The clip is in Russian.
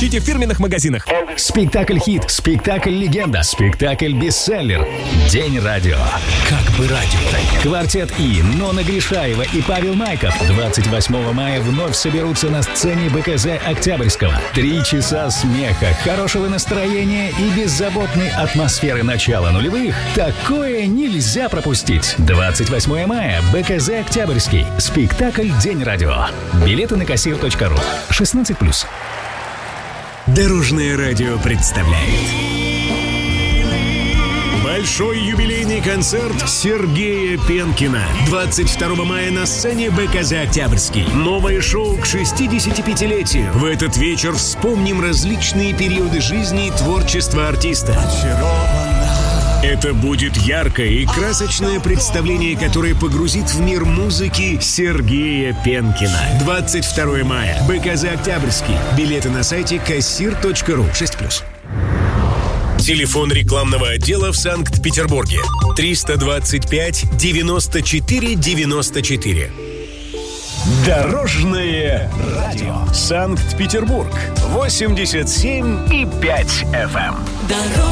Ищите в фирменных магазинах. Спектакль-хит, спектакль-легенда, спектакль-бестселлер. День радио. Как бы радио. Квартет И, Нонна Гришаева и Павел Майков 28 мая вновь соберутся на сцене БКЗ Октябрьского. 3 часа смеха, хорошего настроения и беззаботной атмосферы начала нулевых. Такое нельзя пропустить. 28 мая, БКЗ Октябрьский. Спектакль «День радио». Билеты на кассир.ру. 16+. Дорожное радио представляет большой юбилейный концерт Сергея Пенкина. 22 мая на сцене БКЗ Октябрьский. Новое шоу к 65-летию. В этот вечер вспомним различные периоды жизни и творчества артиста. Это будет яркое и красочное представление, которое погрузит в мир музыки Сергея Пенкина. 22 мая. БКЗ Октябрьский. Билеты на сайте кассир.ру. 6+. Телефон рекламного отдела в Санкт-Петербурге. 325 94 94. Дорожное радио. Санкт-Петербург. 87,5 FM.